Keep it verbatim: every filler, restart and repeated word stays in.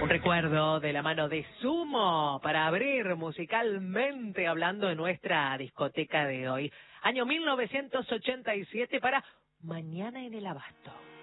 Un recuerdo de la mano de Sumo para abrir musicalmente hablando de nuestra discoteca de hoy. Año mil novecientos ochenta y siete para Mañana en el Abasto.